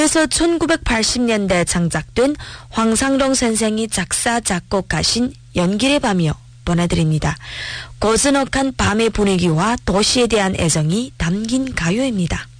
이어서 1980년대 창작된 황상동 선생이 작사 작곡하신 연길의 밤이요 보내드립니다. 고즈넉한 밤의 분위기와 도시에 대한 애정이 담긴 가요입니다.